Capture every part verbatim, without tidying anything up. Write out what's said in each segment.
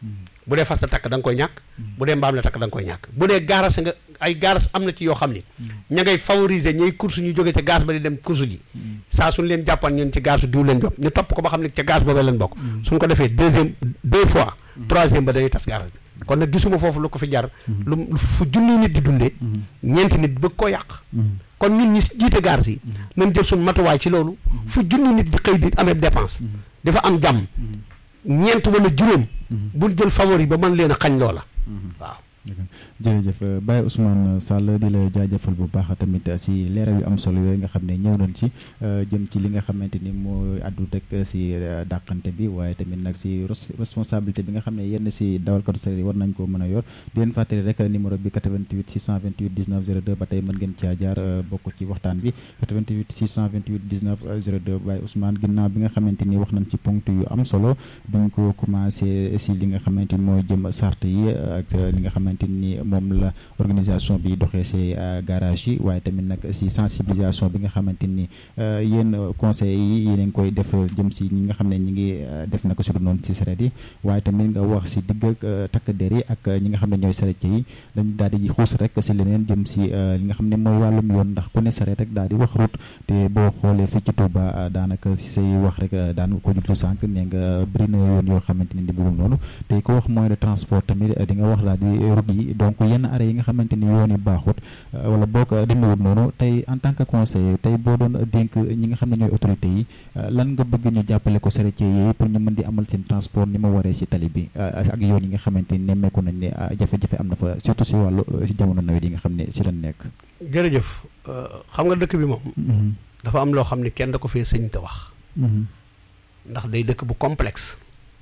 bu dee fas la takk da nga koy ñàkk bu dee mbaam la takk da nga koy ñàkk bu dee gaaras nga ay gaaras am na ci yoo xam ni ña ngay favoriser ñay course ñu jóge ca gaz ba di dem course ji saa suñ leen jàppan ñun ci gazu diw leen job ñu topp ko ba xam ne ca gaz boobee leen bokk suñ ko defee deuxième deux fois troisième ba dañuy tas gaaras bi kon nag gisuma foofu lu ko fi jar lu fu junni nit di dundee ñeenti nit bëgg koo yàq kon ñun ñi jiite gaaras yi nañ jël suñ matuwaay ci loolu fu junni nit di xëy di amee dépense dafa am jàmm ñeent wala juróom buñ jël favori ba mën leen a xañ loola waaw jërëjëf Baye Ousmane Sall di la jaajëfal bu baax tamit si leeral yu am solo yooyu nga xam ne ñëw nañ ci jëm ci li nga xamante ni moo addu rek si dàqante bi waaye tamit nag si responsabilité bi nga xam ne yenn si dawalkatu sareet yi war nañ ko mën a yor di leen fàttali rek numéro bi quatre-vingt-huit six cent vingt-huit dix-neuf zéro deux ba tey mën ngeen caa jaar bokk ci waxtaan bi quatre-vingt-huit six cent vingt-huit dix-neuf zéro deux Baye Ousmane ginnaaw bi nga xamante ni wax nañ ci ponct yu am solo duñ ko commencé si li nga xamante ni mooy jëm sart yi ak li nga xamante ni moom la organisation bi doxee si garage yi waaye tamit nag si sensibilisation bi nga xamante ni yéen conseils yi yéen a ngi koy def jëm si ñi nga xam ne ñi ngi def na ko si du noonu si sareet yi waaye tamit nga wax si digg ak takk der yi ak ñi nga xam ne ñooy sareet yi dañ daal di xuus rek si leneen jëm si li nga xam ne mooy wàllum yoon ndax ku ne sareet rek daal di wax route te boo xoolee fii ci Touba daanaka si say wax rek daan ko jublu sànq nee nga bëri na yoon yoo xamante ni di bëggul noonu te ko wax moyen de transport tamit di nga wax laa di route yi donc yenn arrêt yi nga xamante ni yoon yi baaxut wala boo ko demewut noonu tey en tant que conseiller tey boo doon dénk ñi nga xam ne ñooy autorité yi lan nga bëgg ñu jàppale ko charretier yi pour ñu mën di amal seen transport ni ma waree si tali bi ak yoon yi nga xamante ni nemmeeku nañ ne jafe-jafe am na fa surtout si wàllu si jamono nawet yi nga xam ne si lañ nekk. jërëjëf xam nga dëkk bi moom dafa am loo xam ne kenn da ko fee sëñ te wax ndax day dëkk bu complexe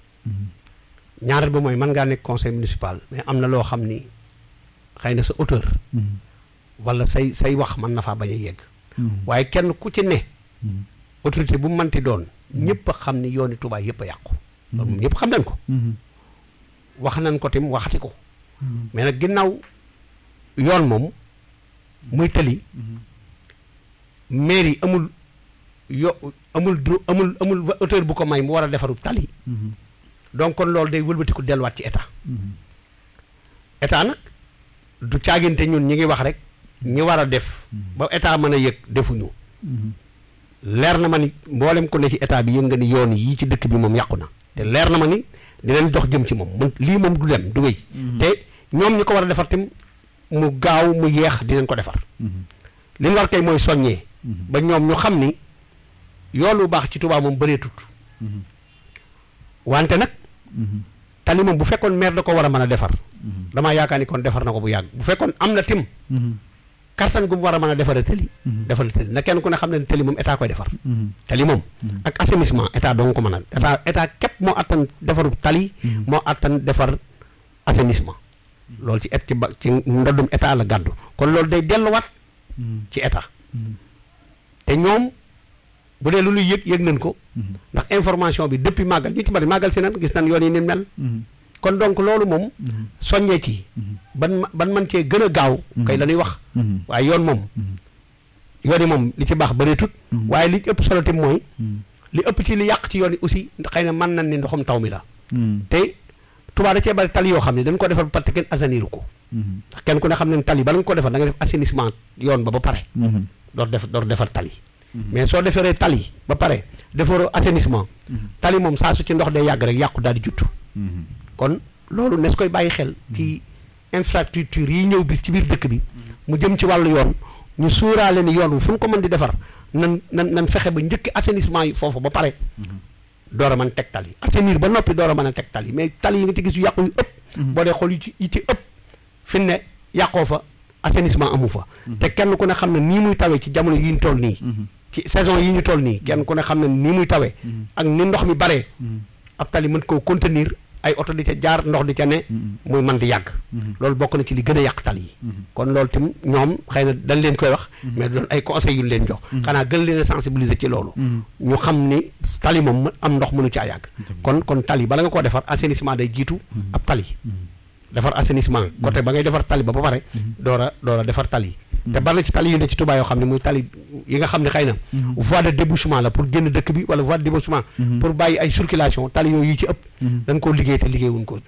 ñaareel ba mooy mën ngaa nekk conseil municipal mais am na loo xam ni xëy na sa auteur wala say say wax mën na faa bañ a yegg waaye kenn ku ci ne autorité bu mu mënti doon ñëpp a xam ni yooni Tuubaa yëpp a yàqu loolu moom ñëpp xam nañ ko wax nañ ko tim waxati ko mais nag ginnaaw yoon moom muy tëli mairie amul yo amul dro amul amul auteur bu ko may mu war a defaru tali donc kon loolu day wëlbatiku delluwaat ci état état nag du caaginte ñun ñi ngi wax rek ñi war a def ba état mën a yëg defuñu leer na ma ni mboolem ko ne ci état bi yëg nga ni yoon yii ci dëkk bi moom yàqu na te leer na ma ni dinañ dox jëm ci moom mun lii moom du dem du wéy te ñoom ñi ko war a defar tam mu gaaw mu yeex dinañ ko defar li ñu war kay mooy soññee ba ñoom ñu xam ni yoon lu baax ci Tuubaa moom bëreetut wante nag tali moom bu fekkoon maire da ko war a mën a defar damaa yaakaar ni kon defar na ko bu yàgg bu fekkoon am na tim kartan gu mu war a mën a defar tali defar tali na kenn ku ne xam ne tali moom état koy defar tali moom ak assainissement état dong ko mën a état état képp moo attan defaru tali moo attan defar assainissement loolu ci et ci ba ci ndoddum état la gàddu kon loolu day delluwaat ci état te ñoom bu dee lu luy yëg yëg nañ ko ndax information bi depuis màggal ñu ci bari màggal si nan gis nañ yoon yi ni mel kon donc loolu moom soññee ci ban ban man cee gën a gaaw kay la ñuy wax waaye yoon moom yoon yi moom li ci baax bëreetut waaye li ëpp solo tam mooy li ëpp ci li yàq ci yoon yi aussi xëy na mën nañ ni ndoxum taw mi la te Tuubaa da cee bari tali yoo xam ne dañ ko defar ba pare kenn assainiru ko ndax kenn ku ne xam ne tali bala nga ko defar da nga def assainissement yoon ba ba pare door def door defar tali mais soo defaree tali ba pare defaroo assainissement tali moom saa su ci ndox day yàgg rek yàqu daal di juttu kon loolu nes koy bàyyi xel ci infrastructure yi ñëw bi ci biir dëkk bi mu jëm ci wàllu yoon ñu suuraale ni yoon fu ñu ko mën di defar nan nan nan fexe ba njëkki assainissement yi foofu ba pare door a mën teg tali assainir ba noppi door a mën a teg tali mais tali yi nga ci gis yu yàqu yu ëpp boo dee xool yu ci yi ci ëpp fi ne yàqoo fa assainissement amu fa te kenn ku ne xam ne nii muy tawee ci jamono yi ñu toll nii ci saison yi ñu toll nii kenn ku ne xam ne nii muy tawee ak ni ndox mi baree ab tali mën koo contenir ay oto di ca jaar ndox di ca ne muy mën di yàgg loolu bokk na ci li gën a yàq tali yi kon loolu tam ñoom xëy na dañ leen koy wax mais doon ay conseils yu leen jox xanaa gën leen a sensibiliser ci loolu ñu xam ni tali moom am ndox mënu caa yàgg kon kon tali bala nga koo defar assainissement day jiitu ab tali defar assainissement côté ba ngay defar tali ba ba pare door a door a defar tali te bari na ci tali yu ne ci Touba yoo xam ne muy tali yi nga xam ne xëy na voie de débouchement la pour génn dëkk bi wala voie de débouchement pour bàyyi ay circulation tali yooyu yi ci ëpp dañ koo liggéey te liggéeyuñ ko